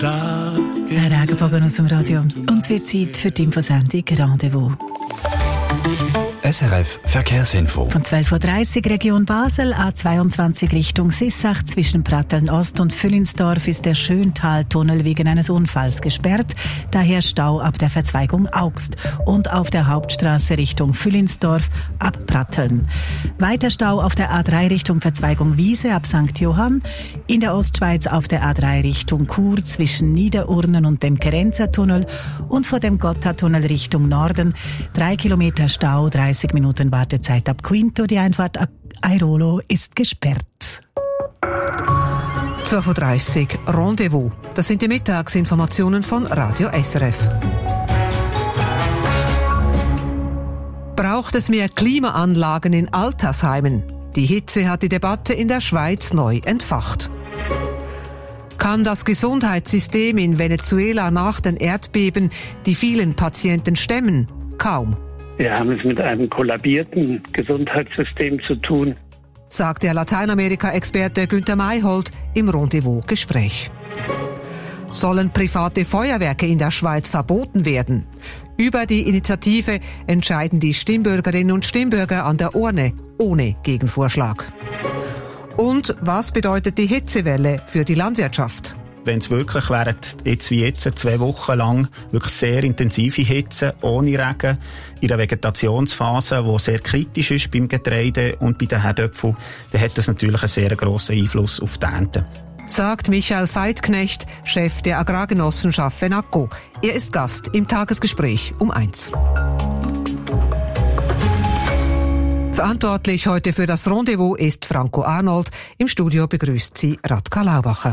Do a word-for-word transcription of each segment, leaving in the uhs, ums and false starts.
Frage. Ein Regenbogen aus dem Radio. Und es wird Zeit für die Infosendung Rendezvous. S R F Verkehrsinfo. Von zwölf Uhr dreißig Region Basel, A zweiundzwanzig Richtung Sissach. Zwischen Pratteln Ost und Füllinsdorf ist der Schöntaltunnel wegen eines Unfalls gesperrt. Daher Stau ab der Verzweigung Augst. Und auf der Hauptstraße Richtung Füllinsdorf ab Pratteln. Weiter Stau auf der A drei Richtung Verzweigung Wiese ab Sankt Johann. In der Ostschweiz auf der A drei Richtung Chur zwischen Niederurnen und dem Kerenzer-Tunnel. Und vor dem Gotthardtunnel Richtung Norden. Drei Kilometer Stau, dreißig Minuten Wartezeit ab Quinto. Die Einfahrt Airolo ist gesperrt. zwölf Uhr dreißig Rendezvous. Das sind die Mittagsinformationen von Radio S R F. Braucht es mehr Klimaanlagen in Altersheimen? Die Hitze hat die Debatte in der Schweiz neu entfacht. Kann das Gesundheitssystem in Venezuela nach den Erdbeben die vielen Patienten stemmen? Kaum. Wir haben es mit einem kollabierten Gesundheitssystem zu tun, sagt der Lateinamerika-Experte Günther Mayhold im Rendezvous-Gespräch. Sollen private Feuerwerke in der Schweiz verboten werden? Über die Initiative entscheiden die Stimmbürgerinnen und Stimmbürger an der Urne ohne Gegenvorschlag. Und was bedeutet die Hitzewelle für die Landwirtschaft? Wenn es wirklich während jetzt wie jetzt zwei Wochen lang wirklich sehr intensive Hitze ohne Regen in einer Vegetationsphase, die sehr kritisch ist beim Getreide und bei den Herdöpfeln, dann hat das natürlich einen sehr grossen Einfluss auf die Ernte. Sagt Michael Veithknecht, Chef der Agrargenossenschaft Fenaco. Er ist Gast im Tagesgespräch um eins. Verantwortlich heute für das Rendezvous ist Franco Arnold. Im Studio begrüßt sie Radka Laubacher.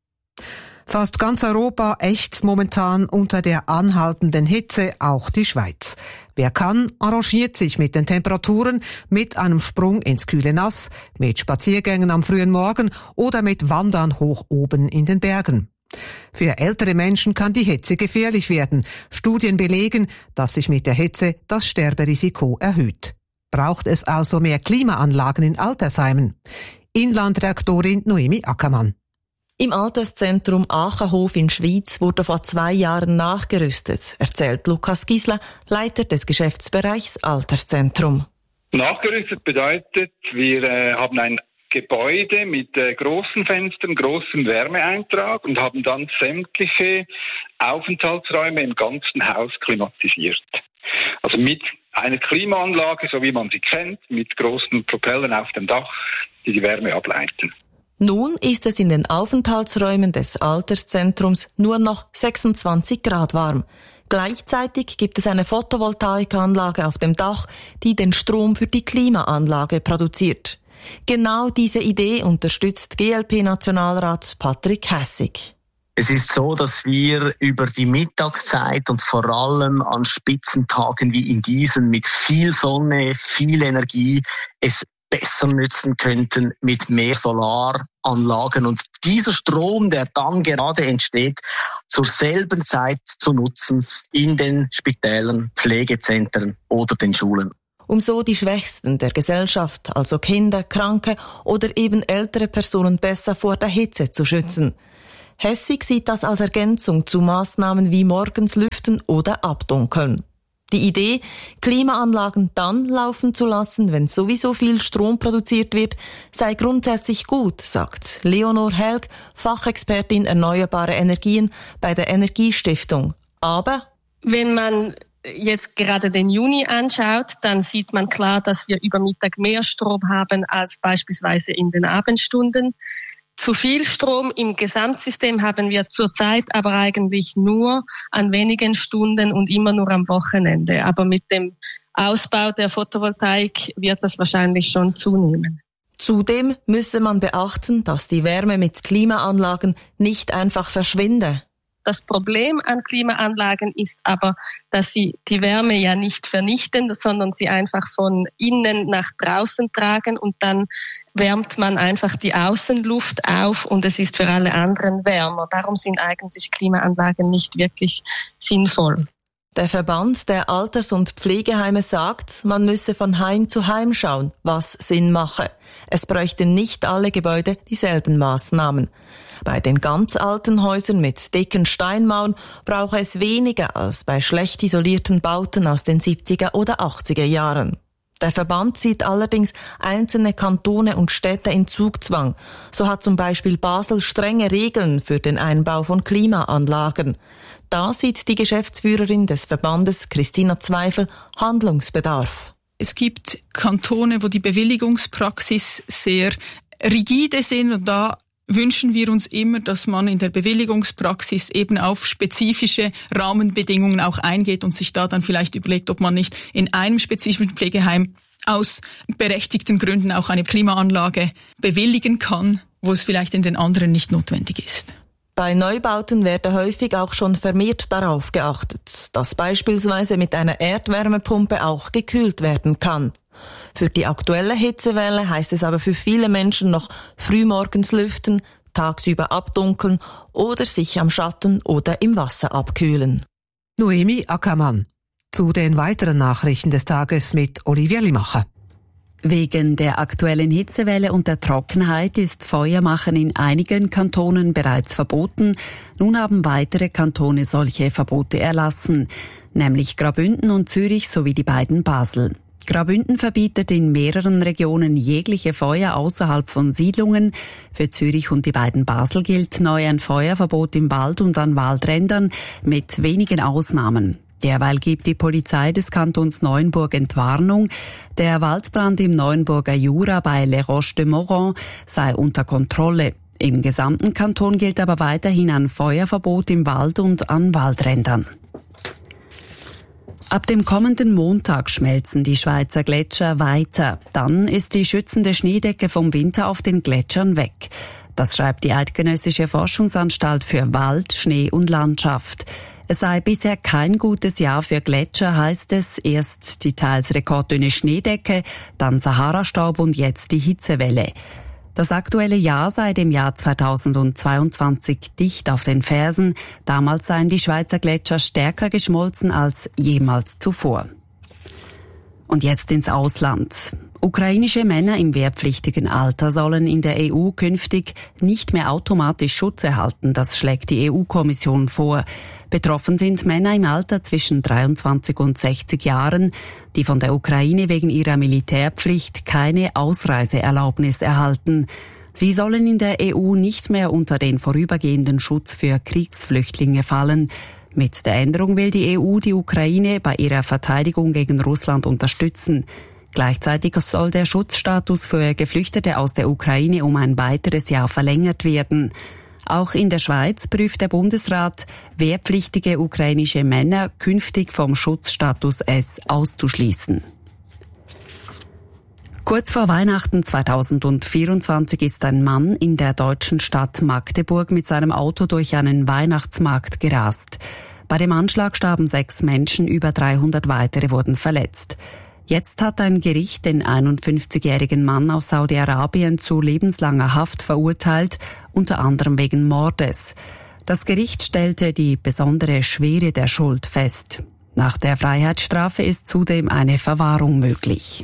Fast ganz Europa ächzt momentan unter der anhaltenden Hitze, auch die Schweiz. Wer kann, arrangiert sich mit den Temperaturen, mit einem Sprung ins kühle Nass, mit Spaziergängen am frühen Morgen oder mit Wandern hoch oben in den Bergen. Für ältere Menschen kann die Hitze gefährlich werden. Studien belegen, dass sich mit der Hitze das Sterberisiko erhöht. Braucht es also mehr Klimaanlagen in Altersheimen? Inlandredaktorin Noemi Ackermann. Im Alterszentrum Achenhof in Schwyz wurde vor zwei Jahren nachgerüstet, erzählt Lukas Gisler, Leiter des Geschäftsbereichs Alterszentrum. Nachgerüstet bedeutet, wir äh, haben ein Gebäude mit äh, großen Fenstern, großem Wärmeeintrag und haben dann sämtliche Aufenthaltsräume im ganzen Haus klimatisiert. Also mit einer Klimaanlage, so wie man sie kennt, mit großen Propellern auf dem Dach, die die Wärme ableiten. Nun ist es in den Aufenthaltsräumen des Alterszentrums nur noch sechsundzwanzig Grad warm. Gleichzeitig gibt es eine Photovoltaikanlage auf dem Dach, die den Strom für die Klimaanlage produziert. Genau diese Idee unterstützt G L P-Nationalrat Patrick Hässig. Es ist so, dass wir über die Mittagszeit und vor allem an Spitzentagen wie in diesen mit viel Sonne, viel Energie es besser nützen könnten mit mehr Solaranlagen und dieser Strom, der dann gerade entsteht, zur selben Zeit zu nutzen in den Spitälern, Pflegezentren oder den Schulen. Um so die Schwächsten der Gesellschaft, also Kinder, Kranke oder eben ältere Personen besser vor der Hitze zu schützen. Hässig sieht das als Ergänzung zu Maßnahmen wie morgens lüften oder abdunkeln. Die Idee, Klimaanlagen dann laufen zu lassen, wenn sowieso viel Strom produziert wird, sei grundsätzlich gut, sagt Leonor Helg, Fachexpertin erneuerbare Energien bei der Energiestiftung. Aber wenn man jetzt gerade den Juni anschaut, dann sieht man klar, dass wir über Mittag mehr Strom haben als beispielsweise in den Abendstunden. Zu viel Strom im Gesamtsystem haben wir zurzeit aber eigentlich nur an wenigen Stunden und immer nur am Wochenende. Aber mit dem Ausbau der Photovoltaik wird das wahrscheinlich schon zunehmen. Zudem müsse man beachten, dass die Wärme mit Klimaanlagen nicht einfach verschwinde. Das Problem an Klimaanlagen ist aber, dass sie die Wärme ja nicht vernichten, sondern sie einfach von innen nach draußen tragen und dann wärmt man einfach die Außenluft auf und es ist für alle anderen wärmer. Darum sind eigentlich Klimaanlagen nicht wirklich sinnvoll. Der Verband der Alters- und Pflegeheime sagt, man müsse von Heim zu Heim schauen, was Sinn mache. Es bräuchten nicht alle Gebäude dieselben Maßnahmen. Bei den ganz alten Häusern mit dicken Steinmauern brauche es weniger als bei schlecht isolierten Bauten aus den siebziger oder achtziger Jahren. Der Verband sieht allerdings einzelne Kantone und Städte in Zugzwang. So hat zum Beispiel Basel strenge Regeln für den Einbau von Klimaanlagen. Da sieht die Geschäftsführerin des Verbandes, Christina Zweifel, Handlungsbedarf. Es gibt Kantone, wo die Bewilligungspraxis sehr rigide sind, und da wünschen wir uns immer, dass man in der Bewilligungspraxis eben auf spezifische Rahmenbedingungen auch eingeht und sich da dann vielleicht überlegt, ob man nicht in einem spezifischen Pflegeheim aus berechtigten Gründen auch eine Klimaanlage bewilligen kann, wo es vielleicht in den anderen nicht notwendig ist. Bei Neubauten werde häufig auch schon vermehrt darauf geachtet, dass beispielsweise mit einer Erdwärmepumpe auch gekühlt werden kann. Für die aktuelle Hitzewelle heißt es aber für viele Menschen noch frühmorgens lüften, tagsüber abdunkeln oder sich am Schatten oder im Wasser abkühlen. Noemi Ackermann. Zu den weiteren Nachrichten des Tages mit Olivia Limacher. Wegen der aktuellen Hitzewelle und der Trockenheit ist Feuermachen in einigen Kantonen bereits verboten. Nun haben weitere Kantone solche Verbote erlassen, nämlich Graubünden und Zürich sowie die beiden Basel. Graubünden verbietet in mehreren Regionen jegliche Feuer außerhalb von Siedlungen. Für Zürich und die beiden Basel gilt neu ein Feuerverbot im Wald und an Waldrändern mit wenigen Ausnahmen. Derweil gibt die Polizei des Kantons Neuenburg Entwarnung. Der Waldbrand im Neuenburger Jura bei Les Roches de Moron sei unter Kontrolle. Im gesamten Kanton gilt aber weiterhin ein Feuerverbot im Wald und an Waldrändern. Ab dem kommenden Montag schmelzen die Schweizer Gletscher weiter. Dann ist die schützende Schneedecke vom Winter auf den Gletschern weg. Das schreibt die Eidgenössische Forschungsanstalt für Wald, Schnee und Landschaft. Es sei bisher kein gutes Jahr für Gletscher, heißt es. Erst die teils rekorddünne Schneedecke, dann Sahara-Staub und jetzt die Hitzewelle. Das aktuelle Jahr sei dem Jahr zweitausendzweiundzwanzig dicht auf den Fersen. Damals seien die Schweizer Gletscher stärker geschmolzen als jemals zuvor. Und jetzt ins Ausland. Ukrainische Männer im wehrpflichtigen Alter sollen in der E U künftig nicht mehr automatisch Schutz erhalten. Das schlägt die E U-Kommission vor. Betroffen sind Männer im Alter zwischen dreiundzwanzig und sechzig Jahren, die von der Ukraine wegen ihrer Militärpflicht keine Ausreiseerlaubnis erhalten. Sie sollen in der E U nicht mehr unter den vorübergehenden Schutz für Kriegsflüchtlinge fallen. Mit der Änderung will die E U die Ukraine bei ihrer Verteidigung gegen Russland unterstützen. Gleichzeitig soll der Schutzstatus für Geflüchtete aus der Ukraine um ein weiteres Jahr verlängert werden. Auch in der Schweiz prüft der Bundesrat, wehrpflichtige ukrainische Männer künftig vom Schutzstatus S auszuschließen. Kurz vor Weihnachten zweitausendvierundzwanzig ist ein Mann in der deutschen Stadt Magdeburg mit seinem Auto durch einen Weihnachtsmarkt gerast. Bei dem Anschlag starben sechs Menschen, über dreihundert weitere wurden verletzt. Jetzt hat ein Gericht den einundfünfzigjährigen Mann aus Saudi-Arabien zu lebenslanger Haft verurteilt, unter anderem wegen Mordes. Das Gericht stellte die besondere Schwere der Schuld fest. Nach der Freiheitsstrafe ist zudem eine Verwahrung möglich.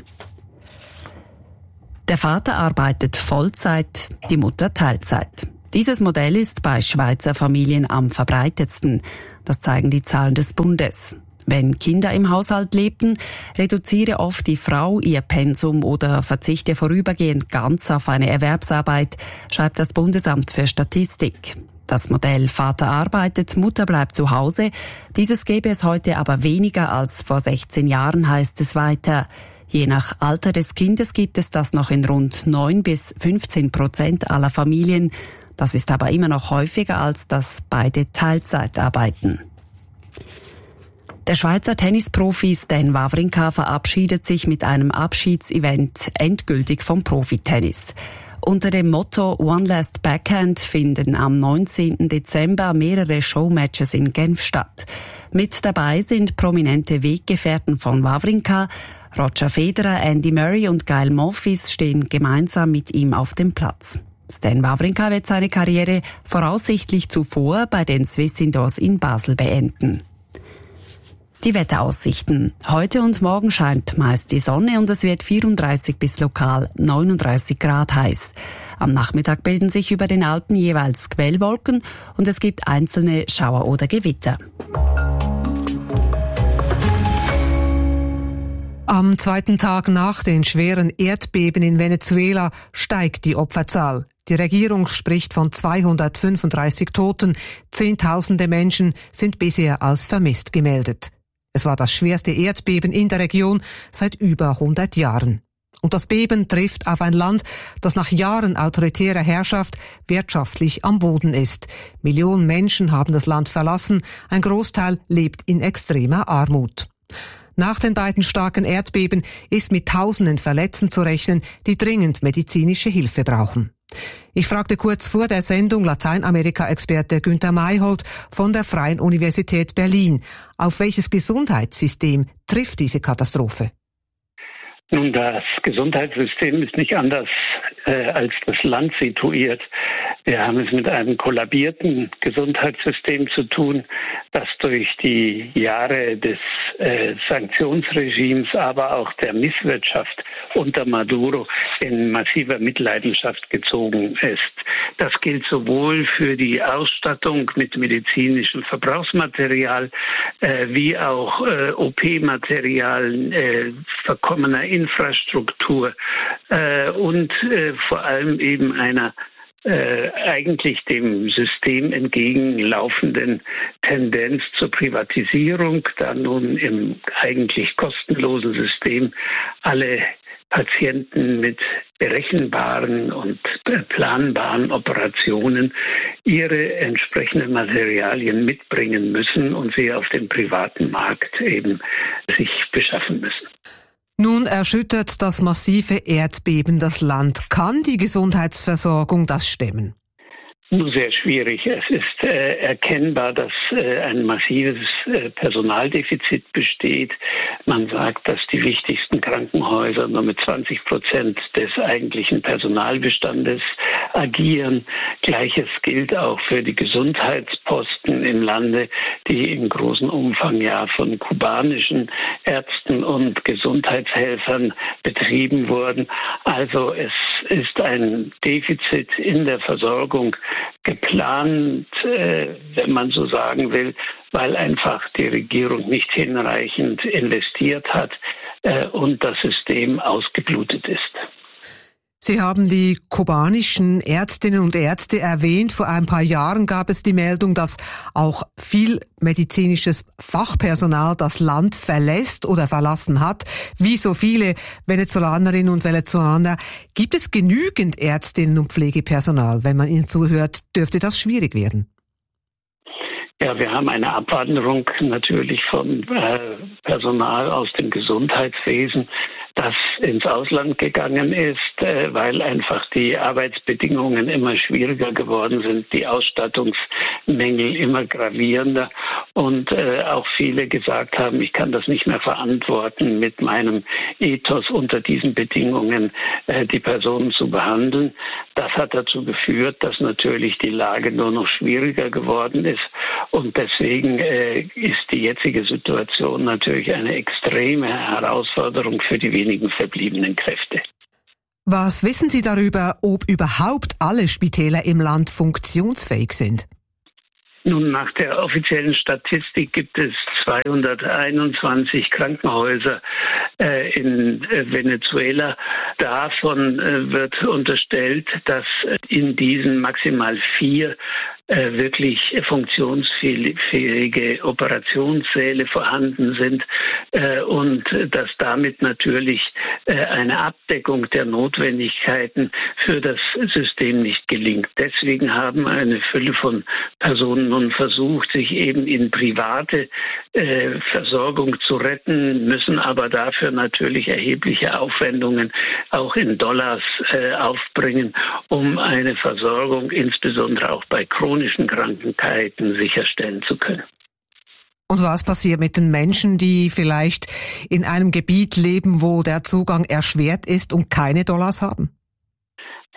Der Vater arbeitet Vollzeit, die Mutter Teilzeit. Dieses Modell ist bei Schweizer Familien am verbreitetsten. Das zeigen die Zahlen des Bundes. Wenn Kinder im Haushalt lebten, reduziere oft die Frau ihr Pensum oder verzichte vorübergehend ganz auf eine Erwerbsarbeit, schreibt das Bundesamt für Statistik. Das Modell Vater arbeitet, Mutter bleibt zu Hause. Dieses gäbe es heute aber weniger als vor sechzehn Jahren, heißt es weiter. Je nach Alter des Kindes gibt es das noch in rund neun bis fünfzehn Prozent aller Familien. Das ist aber immer noch häufiger, als dass beide Teilzeit arbeiten. Der Schweizer Tennisprofi Stan Wawrinka verabschiedet sich mit einem Abschiedsevent endgültig vom Profitennis. Unter dem Motto One Last Backhand finden am neunzehnten Dezember mehrere Showmatches in Genf statt. Mit dabei sind prominente Weggefährten von Wawrinka. Roger Federer, Andy Murray und Gael Monfils stehen gemeinsam mit ihm auf dem Platz. Stan Wawrinka wird seine Karriere voraussichtlich zuvor bei den Swiss Indoors in Basel beenden. Die Wetteraussichten. Heute und morgen scheint meist die Sonne und es wird vierunddreißig bis lokal neununddreißig Grad heiß. Am Nachmittag bilden sich über den Alpen jeweils Quellwolken und es gibt einzelne Schauer oder Gewitter. Am zweiten Tag nach den schweren Erdbeben in Venezuela steigt die Opferzahl. Die Regierung spricht von zweihundertfünfunddreißig Toten. Zehntausende Menschen sind bisher als vermisst gemeldet. Es war das schwerste Erdbeben in der Region seit über hundert Jahren. Und das Beben trifft auf ein Land, das nach Jahren autoritärer Herrschaft wirtschaftlich am Boden ist. Millionen Menschen haben das Land verlassen, ein Großteil lebt in extremer Armut. Nach den beiden starken Erdbeben ist mit tausenden Verletzten zu rechnen, die dringend medizinische Hilfe brauchen. Ich fragte kurz vor der Sendung Lateinamerika-Experte Günther Mayhold von der Freien Universität Berlin, auf welches Gesundheitssystem trifft diese Katastrophe? Nun, das Gesundheitssystem ist nicht anders äh, als das Land situiert. Wir haben es mit einem kollabierten Gesundheitssystem zu tun, das durch die Jahre des äh, Sanktionsregimes, aber auch der Misswirtschaft unter Maduro in massiver Mitleidenschaft gezogen ist. Das gilt sowohl für die Ausstattung mit medizinischem Verbrauchsmaterial äh, wie auch äh, O P-Material, äh, verkommener Infrastruktur äh, und äh, vor allem eben einer äh, eigentlich dem System entgegenlaufenden Tendenz zur Privatisierung, da nun im eigentlich kostenlosen System alle Patienten mit berechenbaren und planbaren Operationen ihre entsprechenden Materialien mitbringen müssen und sie auf dem privaten Markt eben sich beschaffen müssen. Nun erschüttert das massive Erdbeben das Land. Kann die Gesundheitsversorgung das stemmen? Nur sehr schwierig. Es ist äh, erkennbar, dass äh, ein massives äh, Personaldefizit besteht. Man sagt, dass die wichtigsten Krankenhäuser nur mit zwanzig Prozent des eigentlichen Personalbestandes agieren. Gleiches gilt auch für die Gesundheitsposten im Lande, die in großem Umfang ja von kubanischen Ärzten und Gesundheitshelfern betrieben wurden. Also es ist ein Defizit in der Versorgung geplant, äh, wenn man so sagen will, weil einfach die Regierung nicht hinreichend investiert hat äh, und das System ausgeblutet ist. Sie haben die kubanischen Ärztinnen und Ärzte erwähnt. Vor ein paar Jahren gab es die Meldung, dass auch viel medizinisches Fachpersonal das Land verlässt oder verlassen hat. Wie so viele Venezolanerinnen und Venezolaner. Gibt es genügend Ärztinnen und Pflegepersonal? Wenn man ihnen zuhört, dürfte das schwierig werden. Ja, wir haben eine Abwanderung natürlich von äh, Personal aus dem Gesundheitswesen, das ins Ausland gegangen ist, äh, weil einfach die Arbeitsbedingungen immer schwieriger geworden sind, die Ausstattungsmängel immer gravierender und äh, auch viele gesagt haben, ich kann das nicht mehr verantworten, mit meinem Ethos unter diesen Bedingungen äh, die Personen zu behandeln. Das hat dazu geführt, dass natürlich die Lage nur noch schwieriger geworden ist und deswegen äh, ist die jetzige Situation natürlich eine extreme Herausforderung für die wenigen verbliebenen Kräfte. Was wissen Sie darüber, ob überhaupt alle Spitäler im Land funktionsfähig sind? Nun, nach der offiziellen Statistik gibt es zweihunderteinundzwanzig Krankenhäuser äh, in äh, Venezuela. Davon äh, wird unterstellt, dass in diesen maximal vier äh, wirklich funktionsfähige Operationssäle vorhanden sind äh, und dass damit natürlich äh, eine Abdeckung der Notwendigkeiten für das System nicht gelingt. Deswegen haben eine Fülle von Personen nun versucht, sich eben in private äh, Versorgung zu retten, müssen aber dafür natürlich erhebliche Aufwendungen auch in Dollars äh, aufbringen, um eine Versorgung insbesondere auch bei chronischen Krankheiten sicherstellen zu können. Und was passiert mit den Menschen, die vielleicht in einem Gebiet leben, wo der Zugang erschwert ist und keine Dollars haben?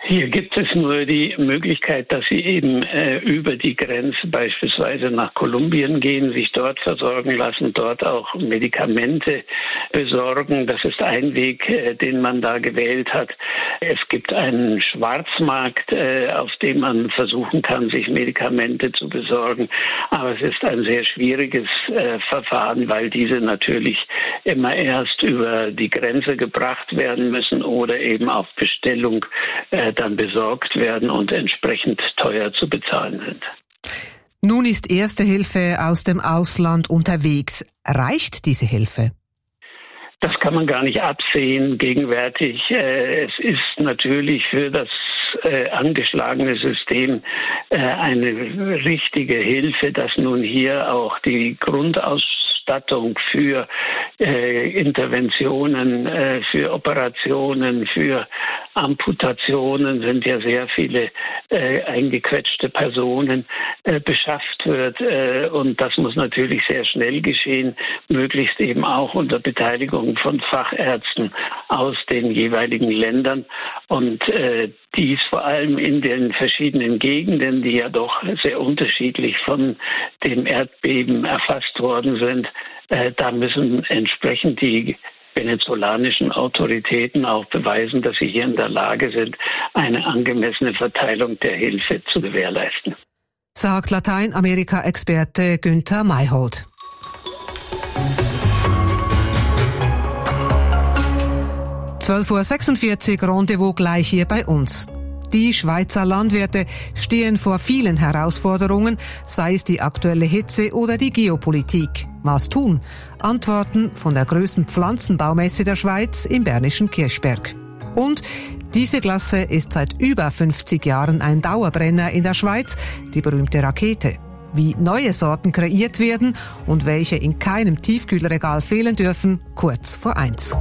Hier gibt es nur die Möglichkeit, dass sie eben äh, über die Grenze beispielsweise nach Kolumbien gehen, sich dort versorgen lassen, dort auch Medikamente besorgen. Das ist ein Weg, äh, den man da gewählt hat. Es gibt einen Schwarzmarkt, äh, auf dem man versuchen kann, sich Medikamente zu besorgen. Aber es ist ein sehr schwieriges äh, Verfahren, weil diese natürlich immer erst über die Grenze gebracht werden müssen oder eben auf Bestellung äh, dann besorgt werden und entsprechend teuer zu bezahlen sind. Nun ist Erste Hilfe aus dem Ausland unterwegs. Reicht diese Hilfe? Das kann man gar nicht absehen gegenwärtig. Äh, es ist natürlich für das äh, angeschlagene System äh, eine richtige Hilfe, dass nun hier auch die Grundausstattung für äh, Interventionen, äh, für Operationen, für Amputationen, sind ja sehr viele äh, eingequetschte Personen, äh, beschafft wird. Äh, und das muss natürlich sehr schnell geschehen, möglichst eben auch unter Beteiligung von Fachärzten aus den jeweiligen Ländern. Und äh, dies vor allem in den verschiedenen Gegenden, die ja doch sehr unterschiedlich von dem Erdbeben erfasst worden sind. Äh, da müssen entsprechend die venezolanischen Autoritäten auch beweisen, dass sie hier in der Lage sind, eine angemessene Verteilung der Hilfe zu gewährleisten. Sagt Lateinamerika-Experte Günther Mayhold. zwölf Uhr sechsundvierzig, Rendezvous gleich hier bei uns. Die Schweizer Landwirte stehen vor vielen Herausforderungen, sei es die aktuelle Hitze oder die Geopolitik. Was tun? Antworten von der größten Pflanzenbaumesse der Schweiz im bernischen Kirchberg. Und diese Klasse ist seit über fünfzig Jahren ein Dauerbrenner in der Schweiz, die berühmte Rakete. Wie neue Sorten kreiert werden und welche in keinem Tiefkühlregal fehlen dürfen, kurz vor eins.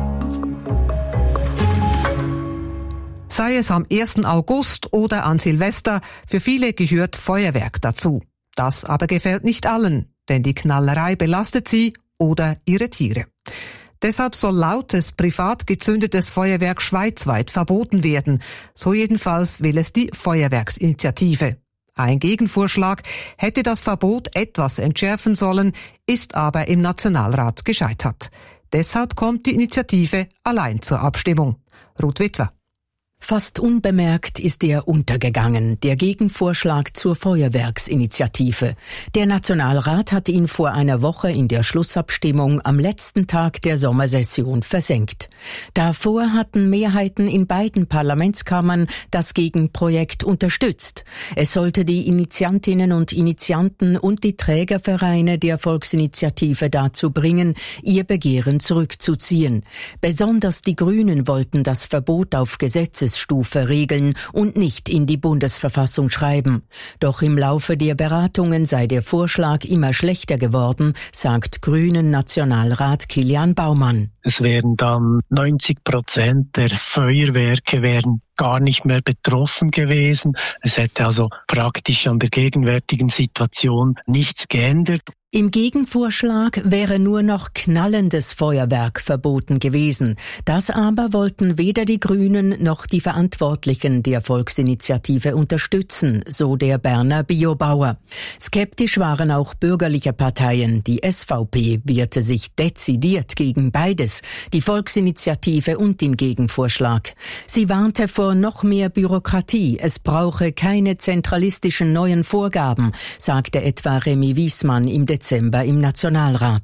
Sei es am ersten August oder an Silvester, für viele gehört Feuerwerk dazu. Das aber gefällt nicht allen, denn die Knallerei belastet sie oder ihre Tiere. Deshalb soll lautes, privat gezündetes Feuerwerk schweizweit verboten werden. So jedenfalls will es die Feuerwerksinitiative. Ein Gegenvorschlag hätte das Verbot etwas entschärfen sollen, ist aber im Nationalrat gescheitert. Deshalb kommt die Initiative allein zur Abstimmung. Ruth Witwer. Fast unbemerkt ist er untergegangen, der Gegenvorschlag zur Feuerwerksinitiative. Der Nationalrat hat ihn vor einer Woche in der Schlussabstimmung am letzten Tag der Sommersession versenkt. Davor hatten Mehrheiten in beiden Parlamentskammern das Gegenprojekt unterstützt. Es sollte die Initiantinnen und Initianten und die Trägervereine der Volksinitiative dazu bringen, ihr Begehren zurückzuziehen. Besonders die Grünen wollten das Verbot auf Gesetzes Stufe regeln und nicht in die Bundesverfassung schreiben. Doch im Laufe der Beratungen sei der Vorschlag immer schlechter geworden, sagt Grünen-Nationalrat Kilian Baumann. Es wären dann neunzig Prozent der Feuerwerke wären gar nicht mehr betroffen gewesen. Es hätte also praktisch an der gegenwärtigen Situation nichts geändert. Im Gegenvorschlag wäre nur noch knallendes Feuerwerk verboten gewesen. Das aber wollten weder die Grünen noch die Verantwortlichen der Volksinitiative unterstützen, so der Berner Biobauer. Skeptisch waren auch bürgerliche Parteien. Die S V P wehrte sich dezidiert gegen beides, die Volksinitiative und den Gegenvorschlag. Sie warnte vor noch mehr Bürokratie. Es brauche keine zentralistischen neuen Vorgaben, sagte etwa Remy Wiesmann im Dezember im Nationalrat.